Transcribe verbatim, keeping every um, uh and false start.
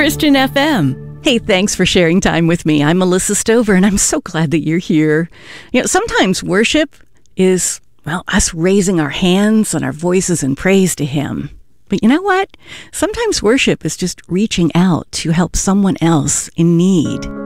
Christian F M. Hey, thanks for sharing time with me. I'm Melissa Stover, and I'm so glad that you're here. You know, sometimes worship is, well, us raising our hands and our voices in praise to Him. But you know what? Sometimes worship is just reaching out to help someone else in need.